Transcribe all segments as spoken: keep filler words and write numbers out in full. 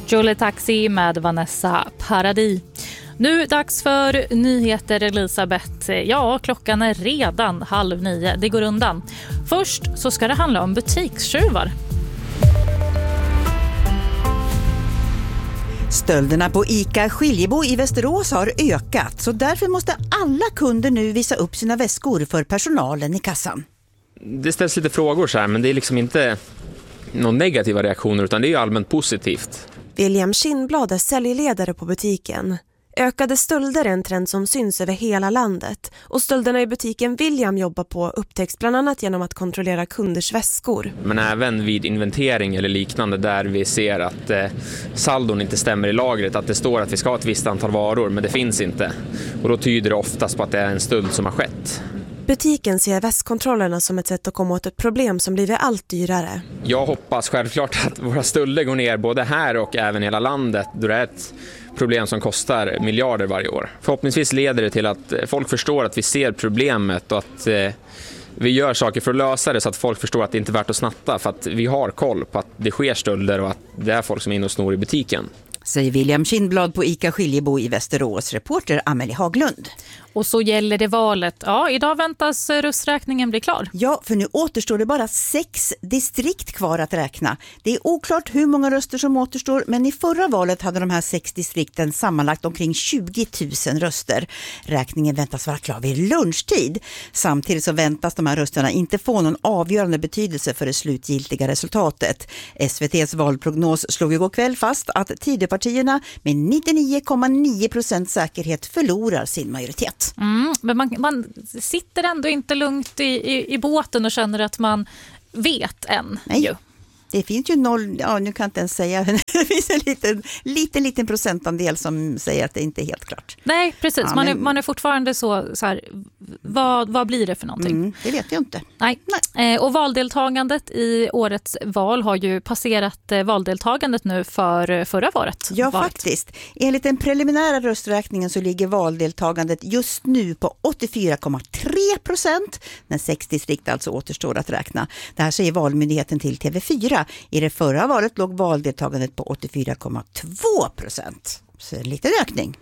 Jolie Taxi med Vanessa Paradis. Nu dags för nyheter, Elisabeth. Ja, klockan är redan halv nio. Det går undan. Först så ska det handla om butikstjuvar. Stölderna på ICA Skiljebo i Västerås har ökat, så därför måste alla kunder nu visa upp sina väskor för personalen i kassan. Det ställs lite frågor så här, men det är liksom inte någon negativa reaktioner utan det är ju allmänt positivt. William Kindblad är säljledare på butiken. Ökade stölder är en trend som syns över hela landet och stölderna i butiken William jobbar på upptäcks bland annat genom att kontrollera kunders väskor. Men även vid inventering eller liknande där vi ser att eh, saldon inte stämmer i lagret, att det står att vi ska ha ett visst antal varor men det finns inte. Och då tyder det oftast på att det är en stöld som har skett. Butiken ser väskkontrollerna som ett sätt att komma åt ett problem som blivit allt dyrare. Jag hoppas självklart att våra stölder går ner både här och även i hela landet då det är ett problem som kostar miljarder varje år. Förhoppningsvis leder det till att folk förstår att vi ser problemet och att eh, vi gör saker för att lösa det så att folk förstår att det inte är värt att snatta för att vi har koll på att det sker stölder och att det är folk som är inne och snor i butiken. Säger William Kindblad på ICA Skiljebo i Västerås, reporter Amelie Haglund. Och så gäller det valet. Ja, idag väntas rösträkningen bli klar. Ja, för nu återstår det bara sex distrikt kvar att räkna. Det är oklart hur många röster som återstår, men i förra valet hade de här sex distrikten sammanlagt omkring tjugo tusen röster. Räkningen väntas vara klar vid lunchtid. Samtidigt så väntas de här rösterna inte få någon avgörande betydelse för det slutgiltiga resultatet. S V T:s valprognos slog igår kväll fast att Tidöpartierna med nittionio komma nio procent säkerhet förlorar sin majoritet. Mm, men man, man sitter ändå inte lugnt i, i, i båten och känner att man vet än. Nej, ju. Det finns ju noll, ja nu kan jag inte ens säga, det finns en liten, liten, liten procentandel som säger att det inte är helt klart. Nej, precis. Ja, man, men... är, man är fortfarande så, så här, vad, vad blir det för någonting? Mm, det vet jag inte. Nej. Nej. Eh, och valdeltagandet i årets val har ju passerat eh, valdeltagandet nu för förra valet. Ja, valet. faktiskt. Enligt den preliminära rösträkningen så ligger valdeltagandet just nu på åttiofyra komma tre procent när sex distrikt alltså återstår att räkna. Det här säger Valmyndigheten till T V fyra. I det förra valet låg valdeltagandet på åttiofyra komma två procent. Så en liten ökning.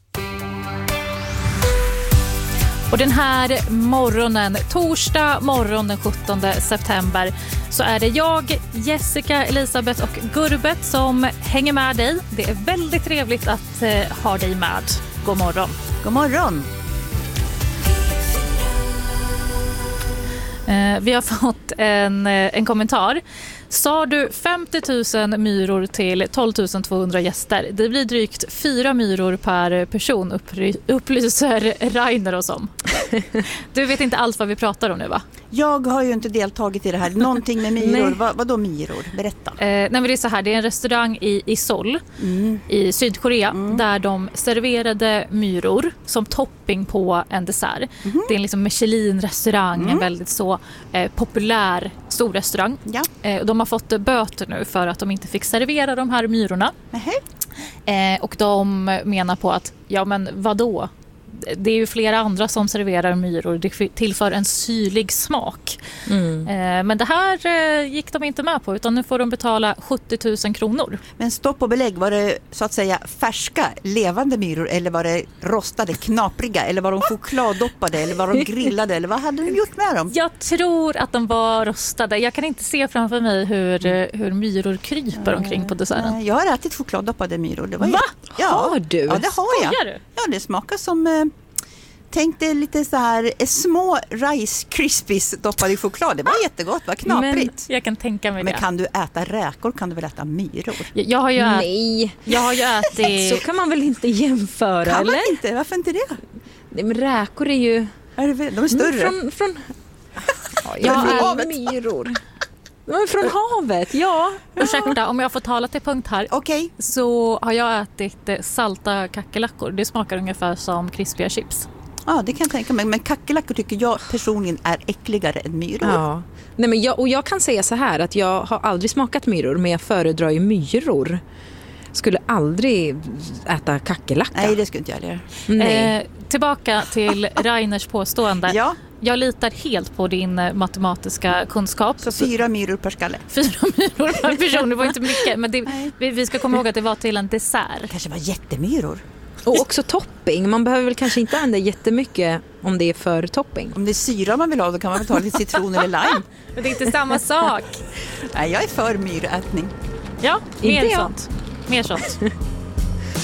Och den här morgonen, torsdag morgon den sjuttonde september, så är det jag, Jessica, Elisabeth och Gurbet som hänger med dig. Det är väldigt trevligt att eh, ha dig med. God morgon. God morgon. Eh, vi har fått en, en kommentar. Sa du femtio tusen myror till tolv tusen tvåhundra gäster? Det blir drygt fyra myror per person, upplyser Rainer oss om. Du vet inte alls vad vi pratar om nu, va? Jag har ju inte deltagit i det här. Någonting med myror. vad, vad då myror? Berätta. Eh, nej men det är så här, det är en restaurang i, i Seoul mm. i Sydkorea mm. där de serverade myror som topping på en dessert. Mm. Det är en liksom Michelin-restaurang, mm. en väldigt så eh, populär stor restaurang. Ja. Eh, de har fått böter nu för att de inte fick servera de här myrorna. Mm. Eh, och de menar på att, ja men vadå? Det är ju flera andra som serverar myror. Det tillför en syrlig smak. Mm. Eh, men det här eh, gick de inte med på, utan nu får de betala sjuttio tusen kronor. Men stopp och belägg, var det så att säga färska, levande myror eller var det rostade, knapriga eller var de chokladdoppade eller var de grillade eller vad hade de gjort med dem? Jag tror att de var rostade. Jag kan inte se framför mig hur, mm. hur myror kryper omkring på desserten. Jag har ätit chokladdoppade myror. Det var Va? Ja. Har du? Ja, det har jag. Du? Ja, det smakar som... Eh, Tänk dig lite så här små Rice Krispies doppade i choklad. Det var jättegott, var knaprigt. Men jag kan tänka mig Men det. kan du äta räkor kan du väl äta myror? Jag, jag har ju ät... Nej. Jag har ju ätit... Så kan man väl inte jämföra, kan eller? Man inte? Varför inte det? Nej, men räkor är ju... Är det, de är större. Mm, från... från... Ja, jag har myror. Men från havet, ja. Ursäkta, om jag får tala till punkt här. Okej. Okay. Så har jag ätit salta kackerlackor. Det smakar ungefär som krispiga chips. Ja, det kan jag tänka mig. Men kackerlackor tycker jag personligen är äckligare än myror. Ja. Nej, men jag, och jag kan säga så här att jag har aldrig smakat myror, men jag föredrar ju myror. Skulle aldrig äta kackerlacka. Nej, det skulle inte jag göra. Eh, tillbaka till Rainers påstående. Ja. jag litar helt på din matematiska kunskap. Så fyra myror per skalle. Fyra myror per person, det var inte mycket. Men det, vi, vi ska komma ihåg att det var till en dessert. Det kanske var jättemyror. Och också topping. Man behöver väl kanske inte använda jättemycket om det är för topping. Om det är syra man vill ha, då kan man väl ta lite citron eller lime. Men det är inte samma sak. Nej, jag är för myrätning. Ja, mer Inte jag. sånt. Mer sånt.